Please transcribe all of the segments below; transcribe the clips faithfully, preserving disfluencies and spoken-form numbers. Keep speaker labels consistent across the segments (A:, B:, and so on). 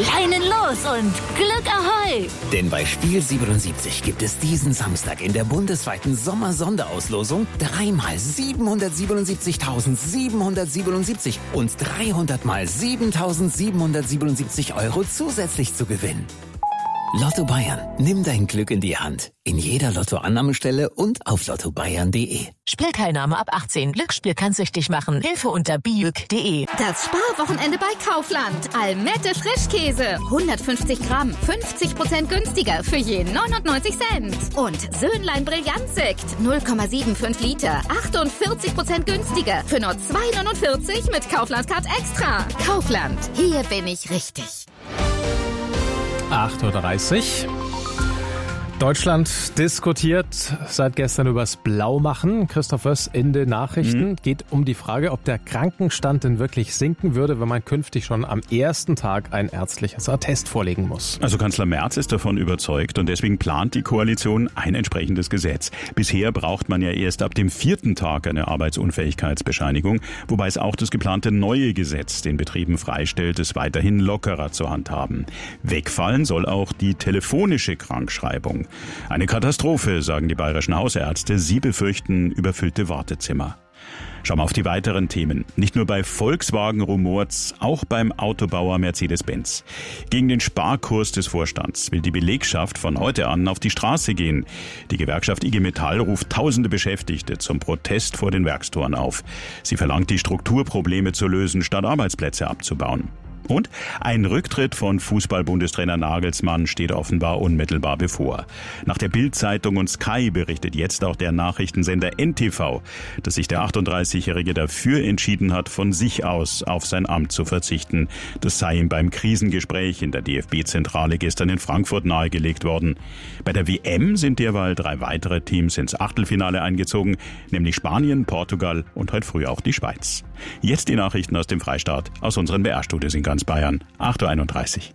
A: Leinen los und Glück Ahoi!
B: Denn bei Spiel siebenundsiebzig gibt es diesen Samstag in der bundesweiten Sommer-Sonderauslosung dreimal siebenhundertsiebenundsiebzigtausendsiebenhundertsiebenundsiebzig und dreihundert mal siebentausendsiebenhundertsiebenundsiebzig Euro zusätzlich zu gewinnen. Lotto Bayern. Nimm dein Glück in die Hand. In jeder Lottoannahmestelle und auf lotto bayern punkt de.
A: Spielteilnahme ab achtzehn. Glücksspiel kann süchtig machen. Hilfe unter biüg punkt de.
C: Das Sparwochenende bei Kaufland. Almette Frischkäse. hundertfünfzig Gramm. fünfzig Prozent günstiger für je neunundneunzig Cent. Und Söhnlein Brillantsekt. null Komma fünfundsiebzig Liter. achtundvierzig Prozent günstiger für nur zwei neunundvierzig mit Kaufland Card Extra. Kaufland. Hier bin ich richtig.
D: acht Uhr dreißig. Deutschland diskutiert seit gestern übers Blaumachen. Christoph Wöss in den Nachrichten. Mhm. Geht um die Frage, ob der Krankenstand denn wirklich sinken würde, wenn man künftig schon am ersten Tag ein ärztliches Attest vorlegen muss.
E: Also Kanzler Merz ist davon überzeugt und deswegen plant die Koalition ein entsprechendes Gesetz. Bisher braucht man ja erst ab dem vierten Tag eine Arbeitsunfähigkeitsbescheinigung, wobei es auch das geplante neue Gesetz den Betrieben freistellt, es weiterhin lockerer zu handhaben. Wegfallen soll auch die telefonische Krankschreibung. Eine Katastrophe, sagen die bayerischen Hausärzte. Sie befürchten überfüllte Wartezimmer. Schauen wir auf die weiteren Themen. Nicht nur bei Volkswagen rumort's, auch beim Autobauer Mercedes-Benz. Gegen den Sparkurs des Vorstands will die Belegschaft von heute an auf die Straße gehen. Die Gewerkschaft I G Metall ruft tausende Beschäftigte zum Protest vor den Werkstoren auf. Sie verlangt, die Strukturprobleme zu lösen, statt Arbeitsplätze abzubauen. Und ein Rücktritt von Fußball-Bundestrainer Nagelsmann steht offenbar unmittelbar bevor. Nach der Bild-Zeitung und Sky berichtet jetzt auch der Nachrichtensender N T V, dass sich der achtunddreißigjährige dafür entschieden hat, von sich aus auf sein Amt zu verzichten. Das sei ihm beim Krisengespräch in der D F B-Zentrale gestern in Frankfurt nahegelegt worden. Bei der W M sind derweil drei weitere Teams ins Achtelfinale eingezogen, nämlich Spanien, Portugal und heute früh auch die Schweiz. Jetzt die Nachrichten aus dem Freistaat, aus unseren B R-Studios in ganz Bayern. acht Uhr einunddreißig.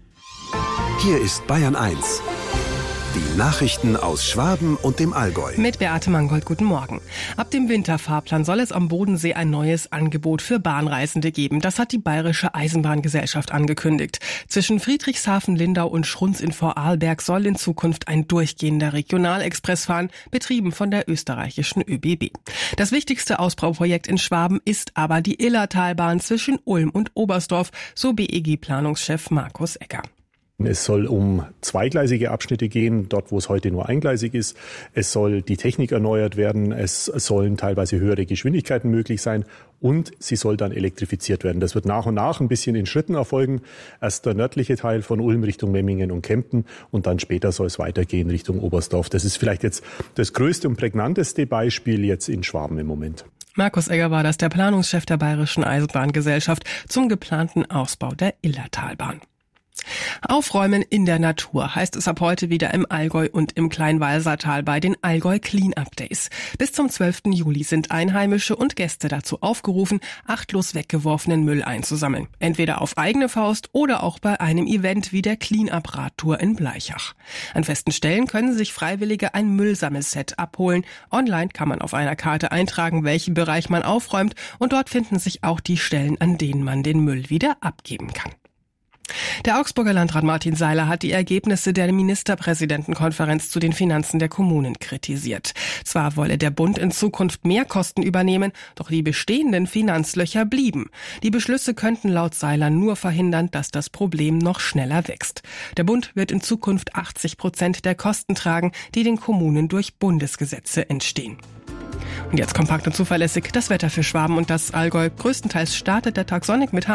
F: Hier ist Bayern eins. Die Nachrichten aus Schwaben und dem Allgäu.
G: Mit Beate Mangold, guten Morgen. Ab dem Winterfahrplan soll es am Bodensee ein neues Angebot für Bahnreisende geben. Das hat die Bayerische Eisenbahngesellschaft angekündigt. Zwischen Friedrichshafen, Lindau und Schrunz in Vorarlberg soll in Zukunft ein durchgehender Regionalexpress fahren, betrieben von der österreichischen Ö B B. Das wichtigste Ausbauprojekt in Schwaben ist aber die Illertalbahn zwischen Ulm und Oberstdorf, so B E G-Planungschef Markus Egger.
H: Es soll um zweigleisige Abschnitte gehen, dort wo es heute nur eingleisig ist. Es soll die Technik erneuert werden, es sollen teilweise höhere Geschwindigkeiten möglich sein und sie soll dann elektrifiziert werden. Das wird nach und nach ein bisschen in Schritten erfolgen. Erst der nördliche Teil von Ulm Richtung Memmingen und Kempten und dann später soll es weitergehen Richtung Oberstdorf. Das ist vielleicht jetzt das größte und prägnanteste Beispiel jetzt in Schwaben im Moment.
G: Markus Egger war das, der Planungschef der Bayerischen Eisenbahngesellschaft, zum geplanten Ausbau der Illertalbahn. Aufräumen in der Natur heißt es ab heute wieder im Allgäu und im Kleinwalsertal bei den Allgäu Clean-Up Days. Bis zum zwölften Juli sind Einheimische und Gäste dazu aufgerufen, achtlos weggeworfenen Müll einzusammeln. Entweder auf eigene Faust oder auch bei einem Event wie der Clean-Up-Radtour in Bleichach. An festen Stellen können sich Freiwillige ein Müllsammelset abholen. Online kann man auf einer Karte eintragen, welchen Bereich man aufräumt, und dort finden sich auch die Stellen, an denen man den Müll wieder abgeben kann. Der Augsburger Landrat Martin Seiler hat die Ergebnisse der Ministerpräsidentenkonferenz zu den Finanzen der Kommunen kritisiert. Zwar wolle der Bund in Zukunft mehr Kosten übernehmen, doch die bestehenden Finanzlöcher blieben. Die Beschlüsse könnten laut Seiler nur verhindern, dass das Problem noch schneller wächst. Der Bund wird in Zukunft achtzig Prozent der Kosten tragen, die den Kommunen durch Bundesgesetze entstehen. Und jetzt kompakt und zuverlässig das Wetter für Schwaben und das Allgäu. Größtenteils startet der Tag sonnig mit